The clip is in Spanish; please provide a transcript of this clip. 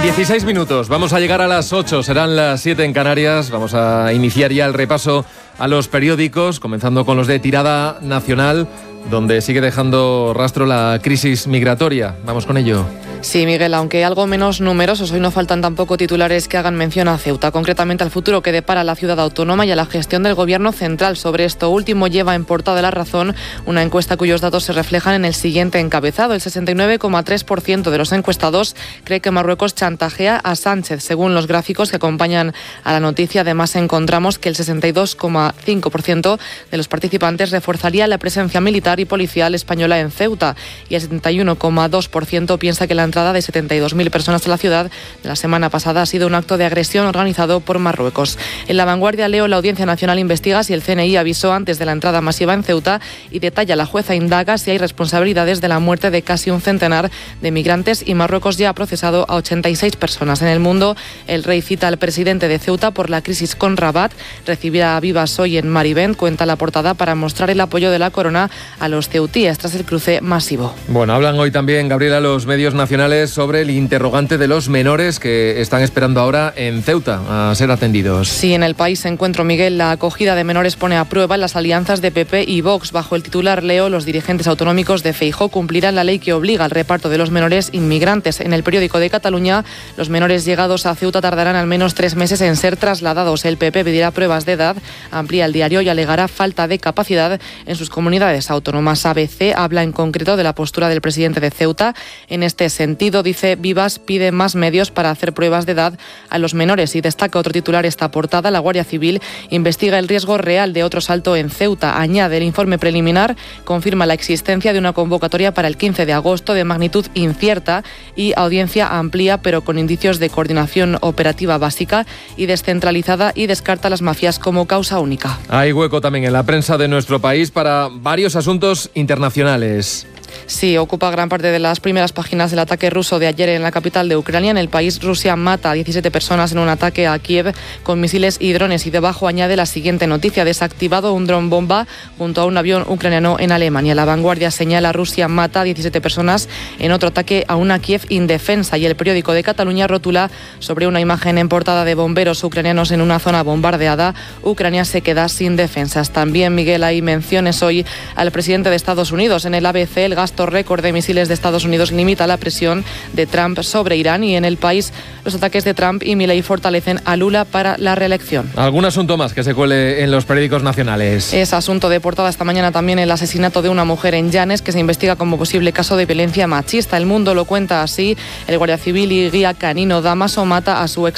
16 minutos, vamos a llegar a las 8, serán las 7 en Canarias. Vamos a iniciar ya el repaso a los periódicos, comenzando con los de tirada nacional, donde sigue dejando rastro la crisis migratoria. Vamos con ello. Sí, Miguel, aunque algo menos numerosos, hoy no faltan tampoco titulares que hagan mención a Ceuta, concretamente al futuro que depara la ciudad autónoma y a la gestión del gobierno central. Sobre esto último lleva en portada La Razón una encuesta cuyos datos se reflejan en el siguiente encabezado. El 69,3% de los encuestados cree que Marruecos chantajea a Sánchez. Según los gráficos que acompañan a la noticia, además encontramos que el 62,5% de los participantes reforzaría la presencia militar y policial española en Ceuta y el 71,2% piensa que la entrada de 72.000 personas a la ciudad de la semana pasada ha sido un acto de agresión organizado por Marruecos. En La Vanguardia leo: la Audiencia Nacional investiga si el CNI avisó antes de la entrada masiva en Ceuta, y detalla: la jueza indaga si hay responsabilidades de la muerte de casi un centenar de migrantes y Marruecos ya ha procesado a 86 personas. En El Mundo, el Rey cita al presidente de Ceuta por la crisis con Rabat. Recibirá a Vivas hoy en Marivent, cuenta la portada, para mostrar el apoyo de la corona a los ceutíes tras el cruce masivo. Bueno, hablan hoy también, Gabriela, los medios nacionales sobre el interrogante de los menores que están esperando ahora en Ceuta a ser atendidos. Sí, en El País encuentro, Miguel, la acogida de menores pone a prueba las alianzas de PP y Vox. Bajo el titular leo: los dirigentes autonómicos de Feijóo cumplirán la ley que obliga al reparto de los menores inmigrantes. En El Periódico de Cataluña, los menores llegados a Ceuta tardarán al menos 3 meses en ser trasladados. El PP pedirá pruebas de edad, amplía el diario, y alegará falta de capacidad en sus comunidades autónomas. ABC habla en concreto de la postura del presidente de Ceuta. En este sentido, dice: Vivas pide más medios para hacer pruebas de edad a los menores, y destaca otro titular esta portada: la Guardia Civil investiga el riesgo real de otro salto en Ceuta. Añade: el informe preliminar confirma la existencia de una convocatoria para el 15 de agosto de magnitud incierta y audiencia amplia, pero con indicios de coordinación operativa básica y descentralizada, y descarta las mafias como causa única. Hay hueco también en la prensa de nuestro país para varios asuntos internacionales. Sí, ocupa gran parte de las primeras páginas del ataque ruso de ayer en la capital de Ucrania. En El País, Rusia mata a 17 personas en un ataque a Kiev con misiles y drones, y debajo añade la siguiente noticia: desactivado un dron bomba junto a un avión ucraniano en Alemania. La Vanguardia señala: Rusia mata a 17 personas en otro ataque a una Kiev indefensa, y El Periódico de Cataluña rotula sobre una imagen en portada de bomberos ucranianos en una zona bombardeada: Ucrania se queda sin defensas. También, Miguel, hay menciones hoy al presidente de Estados Unidos. En el ABC, el gasto récord de misiles de Estados Unidos limita la presión de Trump sobre Irán, y en El País, los ataques de Trump y Milei fortalecen a Lula para la reelección. ¿Algún asunto más que se cuele en los periódicos nacionales? Es asunto de portada esta mañana también el asesinato de una mujer en Llanes, que se investiga como posible caso de violencia machista. El Mundo lo cuenta así: el guardia civil y guía canino Damaso mata a su